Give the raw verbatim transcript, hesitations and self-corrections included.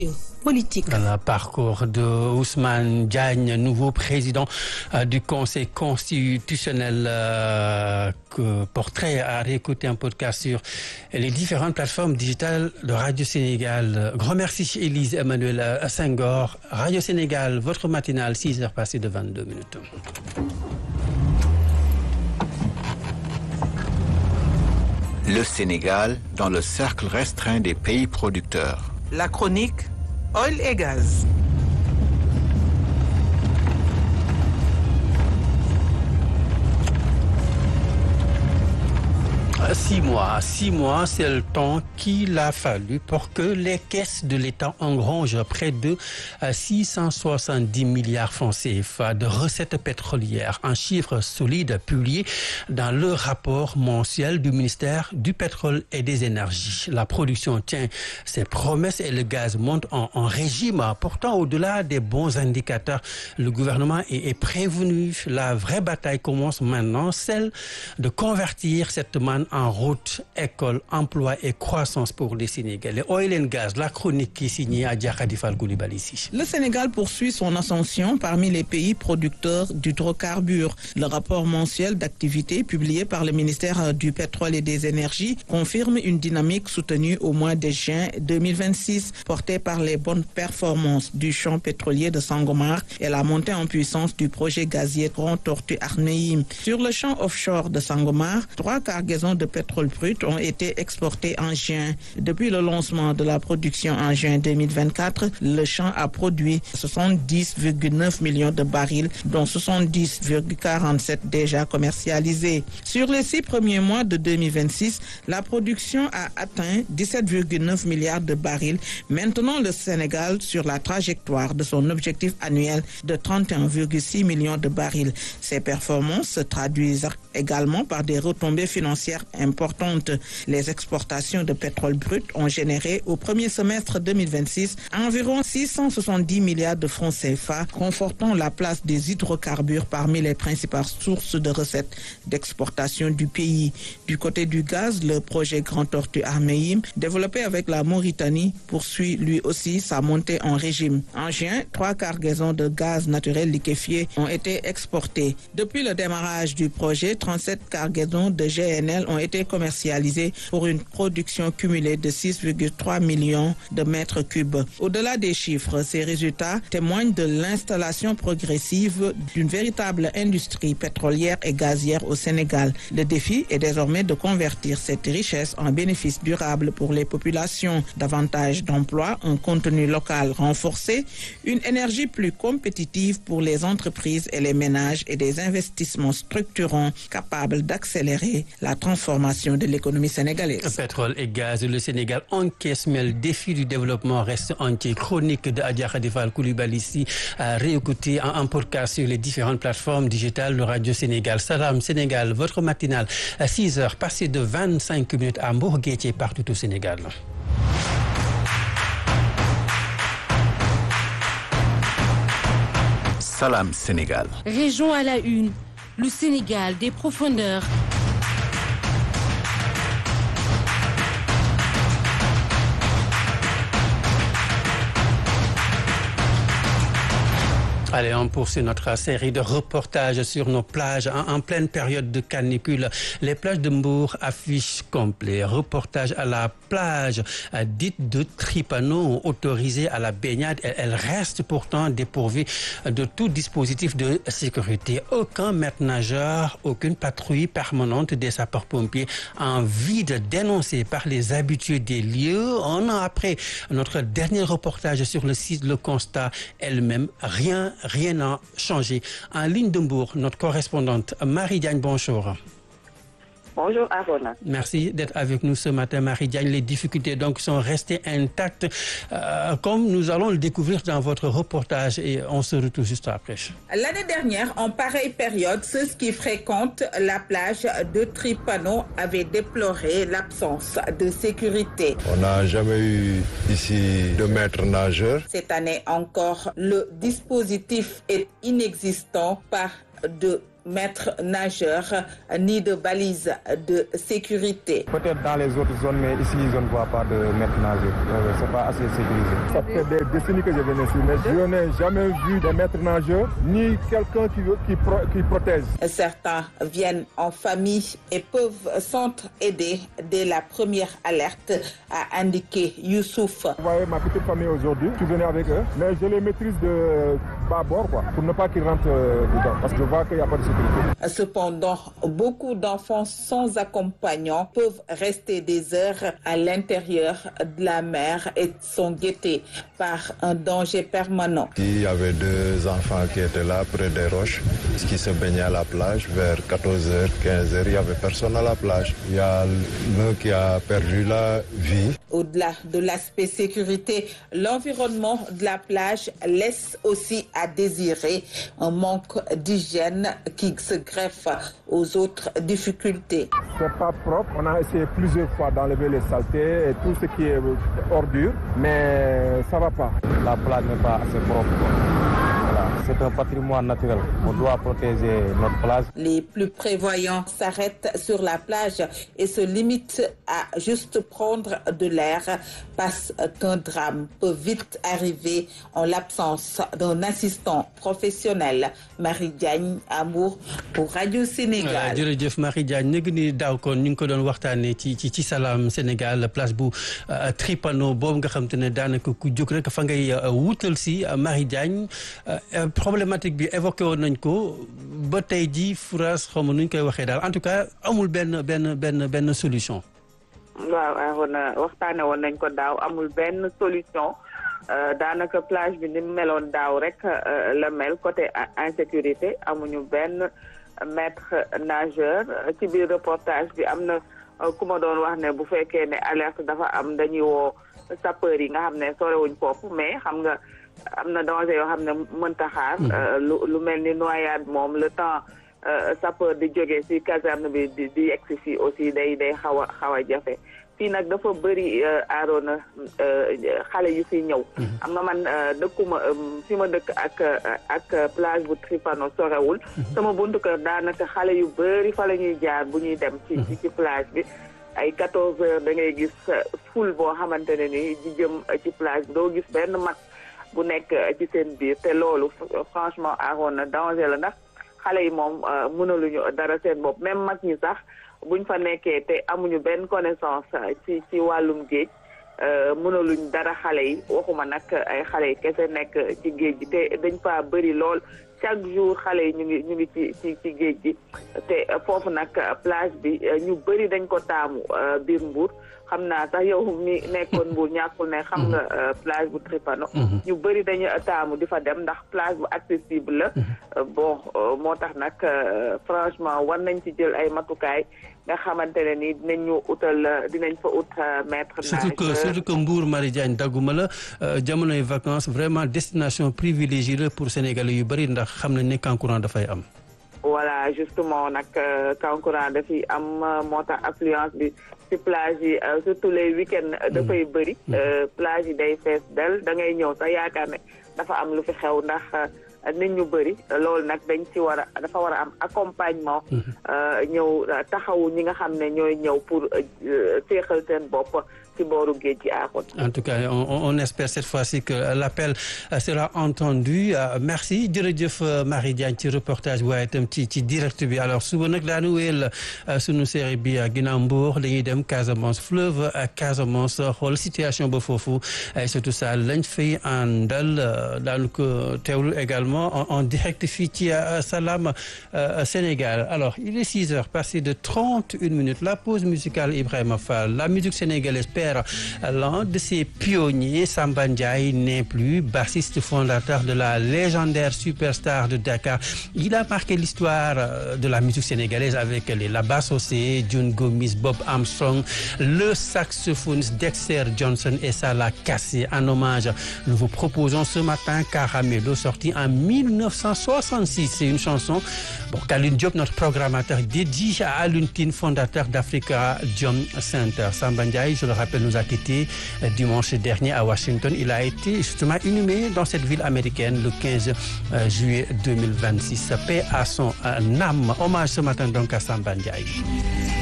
politique. Le parcours de Ousmane Diagne, nouveau président euh, du Conseil constitutionnel. Euh, que portrait à réécouter un podcast sur les différentes plateformes digitales de Radio Sénégal. Grand merci Élise Emmanuel Senghor. Radio Sénégal, votre matinale, six heures passées de vingt-deux minutes. Le Sénégal dans le cercle restreint des pays producteurs. La chronique Oil et Gaz. Six mois, six mois, c'est le temps qu'il a fallu pour que les caisses de l'État engrangent près de six cent soixante-dix milliards francs C F A de recettes pétrolières. Un chiffre solide publié dans le rapport mensuel du ministère du Pétrole et des Énergies. La production tient ses promesses et le gaz monte en, en régime. Pourtant, au-delà des bons indicateurs, le gouvernement est, est prévenu. La vraie bataille commence maintenant, celle de convertir cette manne en route, école, emploi et croissance pour les Sénégalais. Oil and Gaz, la chronique qui est signée à Khadifal Koulibaly ici. Le Sénégal poursuit son ascension parmi les pays producteurs d'hydrocarbures. Le rapport mensuel d'activité publié par le ministère du Pétrole et des Énergies confirme une dynamique soutenue au mois de juin deux mille vingt-six, portée par les bonnes performances du champ pétrolier de Sangomar et la montée en puissance du projet gazier Grand Tortue Ahmeyim. Sur le champ offshore de Sangomar, trois cargaisons de pétrole brut ont été exportés en juin. Depuis le lancement de la production en juin deux mille vingt-quatre, le champ a produit soixante-dix virgule neuf millions de barils, dont soixante-dix virgule quarante-sept déjà commercialisés. Sur les six premiers mois de deux mille vingt-six, la production a atteint dix-sept virgule neuf milliards de barils, maintenant le Sénégal sur la trajectoire de son objectif annuel de trente et un virgule six millions de barils. Ces performances se traduisent également par des retombées financières importantes. Les exportations de pétrole brut ont généré au premier semestre deux mille vingt-six environ six cent soixante-dix milliards de francs C F A, confortant la place des hydrocarbures parmi les principales sources de recettes d'exportation du pays. Du côté du gaz, le projet Grand Tortue Ahmeyim, développé avec la Mauritanie, poursuit lui aussi sa montée en régime. En juin, trois cargaisons de gaz naturel liquéfié ont été exportées. Depuis le démarrage du projet, trente-sept cargaisons de G N L ont été commercialisées pour une production cumulée de six virgule trois millions de mètres cubes. Au-delà des chiffres, ces résultats témoignent de l'installation progressive d'une véritable industrie pétrolière et gazière au Sénégal. Le défi est désormais de convertir cette richesse en bénéfices durables pour les populations, davantage d'emplois, un contenu local renforcé, une énergie plus compétitive pour les entreprises et les ménages et des investissements structurants capables d'accélérer la transformation de l'économie sénégalaise. Pétrole et gaz, le Sénégal encaisse, mais le défi du développement reste entier. Chronique de Adja Khadifal Koulibaly ici, à réécouter en, en podcast sur les différentes plateformes digitales de Radio Sénégal. Salam Sénégal, votre matinale à six heures, passées de vingt-cinq minutes à Mbourguetier partout au Sénégal. Salam Sénégal. Région à la une, le Sénégal des profondeurs. Allez, on poursuit notre série de reportages sur nos plages en, en pleine période de canicule. Les plages de Mbour affichent complet. Reportage à la plage euh, dite de Tripano, autorisée à la baignade. Elle, elle reste pourtant dépourvue de tout dispositif de sécurité. Aucun maître nageur, aucune patrouille permanente des sapeurs-pompiers. Envie de dénoncer par les habitués des lieux. Un an après notre dernier reportage sur le site, le constat elle-même, rien Rien n'a changé. En ligne de Mbour, notre correspondante Marie Diagne, bonjour. Bonjour Arona. Merci d'être avec nous ce matin, Marie Diagne. Les difficultés donc sont restées intactes, euh, comme nous allons le découvrir dans votre reportage, et on se retrouve juste après. L'année dernière, en pareille période, ceux qui fréquentent la plage de Tripano avaient déploré l'absence de sécurité. On n'a jamais eu ici de maître nageur. Cette année encore, le dispositif est inexistant par de maîtres nageurs ni de balises de sécurité. Peut-être dans les autres zones, mais ici, je ne vois pas de maîtres nageurs. C'est pas assez sécurisé. Ça fait des décennies que je viens ici, mais je n'ai jamais vu de maîtres nageurs ni quelqu'un qui, qui, pro, qui protège. Certains viennent en famille et peuvent s'entraider dès la première alerte, a indiqué Youssouf. Vous voyez ma petite famille aujourd'hui, je venais avec eux, mais je les maîtrise de bas bord quoi, pour ne pas qu'ils rentrent dedans, parce que je vois qu'il n'y a pas de sécurité. Cependant, beaucoup d'enfants sans accompagnant peuvent rester des heures à l'intérieur de la mer et sont guettés par un danger permanent. Il y avait deux enfants qui étaient là près des roches, qui se baignaient à la plage vers quatorze heures, quinze heures. Il n'y avait personne à la plage. Il y a l'un qui a perdu la vie. Au-delà de l'aspect sécurité, l'environnement de la plage laisse aussi à désirer un manque d'hygiène qui se greffe aux autres difficultés. C'est pas propre. On a essayé plusieurs fois d'enlever les saletés et tout ce qui est ordure, mais ça va pas. La plage n'est pas assez propre. C'est un patrimoine naturel. On doit protéger notre plage. Les plus prévoyants s'arrêtent sur la plage et se limitent à juste prendre de l'air parce qu'un drame peut vite arriver en l'absence d'un assistant professionnel. Marie Diagne, Amour pour Radio Sénégal. jërëjëf Marie Diagne ñu ngi ni daaw kon ñu ngi ko doon waxtaanee ci ci ci Salam Sénégal place bu Tripano boobu nga xam te ne daanaka ku jóg rek fa ngay wutal si Marie Diagne. Problématique bi évoqué woon nañ ko ba tey jii France xaw ma nu ñu koy waxee daal en tout cas amul benn benn benn benn solution. waaw waaw waxtaane woon nañ ko daaw amul benn solution daanaka plage bi ni mu meloon daaw rek la mel côté insécurité amuñu benn maître nageur ci biir reportage bi am na ku ma doon wax ne bu fekkee ne alerte dafa am dañuy woo sapeur yi nga xam ne sorewuñ foofu mais xam nga. am na danger yoo xam ne mënta xaar lu lu mel ni noyade moom le temps sapeur di jóge ci caserne bi di di yegsi fii aussi day day xaw a xaw a jafe fii nag dafa bëri aaroona xale yu fi ñëw am nga man dëkkuma fi ma dëkk ak ak plage bu Tripano sorewul sama buntu kër daanaka xale yu bëri fa la ñuy jaar bu ñuy dem ci ci plage bi ay quatorze heures da ngay gis foule boo xamante ne ni di jëm ci plage bi doo gis benn mag bu nekk ci seen biir te loolu franchement aaroon na danger la ndax xale yi moom mënaluñu dara seen bopp même mag ñi sax buñ fa nekkee te amuñu benn connaissance ci ci wàllum géej mënaluñ dara xale yi waxuma nag ay xale yi kese nekk ci géej gi te dañ fa bëri lool chaque jour xale yi ñu ngi ñu ngi ci ci ci géej gi te foofu nag plage bi ñu bëri dañ ko taamu biir Mbour xam naa sax yow mi nekkoon Mbour ñàkkul ne xam nga plage bu Tripano ñu bëri dañu taamu di fa dem ndax plage bu accessible la bon moo tax nag franchement war nañ ci jël ay matukaay nga xamante ne ni dinañ ñu utal dinañ fa ut maître nageur. surtout que surtout que Mbour Marie Diagne dagguma la jamonoy vacances vraiment destination privilégiée la pour Sénégalais yu bëri ndax xam nañ ne kankurang dafay am. voilà justement nag kankurang dafiy am moo tax affluence bi ci plage yi surtout les week-ends dafay bëri plage yi day fees del da ngay ñëw sax yaakaar ne dafa am lu fi xew ndax nit ñu bëri loolu nag dañ ci war a dafa war a am accompagnement ñëw taxawu ñi nga xam ne ñooy ñëw pour féexal seen bopp ci booru géej gi aaxoon. En tout cas on, on espère cette fois-ci que l'appel sera entendu merci jërëjëf Marie Diagne ci reportage waaye itam ci ci direct bi alors suba nag daanu wéyal sunu série bi ginnaaw Mbour dañuy dem Casamance fleuve Casamance xool situation ba foofu surtout ça lañ fay àndal daanu ko teewlu également en, en direct fii ci Salam Sénégal alors il est six heures passé de trente et une minutes la pause musicale Ibrahima Fall la musique sénégalaise l'un de ses pionniers Samba Ndiaye n'est plus bassiste fondateur de la légendaire Superstar de Dakar. Il a marqué l'histoire de la musique sénégalaise avec les Labas Ossé, John Gomis, Bob Armstrong, le saxophoniste Dexter Johnson et Salah Kassé. En hommage, nous vous proposons ce matin Caramello sorti en mille neuf cent soixante-six. C'est une chanson bon, qu'Alioune Diop, notre programmateur, dédie à Alioune Tine, fondateur d'Africa Jom Center. Samba Ndiaye, je le rappelle, rappelle, nous a quittés dimanche dernier à Washington. Il a été justement inhumé dans cette ville américaine le quinze juillet deux mille vingt-six. Paix à son âme. Hommage ce matin donc à Samba Ndiaye.